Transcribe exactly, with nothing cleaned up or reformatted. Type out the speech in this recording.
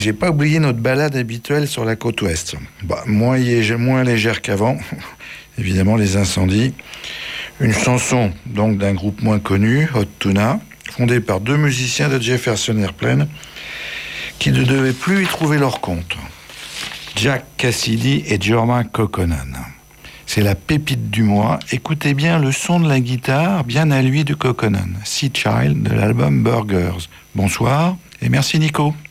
J'ai pas oublié notre balade habituelle sur la côte ouest. Bah, moins, yé- moins légère qu'avant, évidemment les incendies. Une chanson donc d'un groupe moins connu, Hot Tuna, fondé par deux musiciens de Jefferson Airplane qui ne devaient plus y trouver leur compte. Jack Cassidy et Jorma Kokkonen. C'est la pépite du mois. Écoutez bien le son de la guitare, bien à lui de Kokkonen. Sea Child de l'album Burgers. Bonsoir et merci Nico.